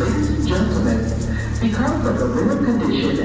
Ladies and gentlemen, because of the rare condition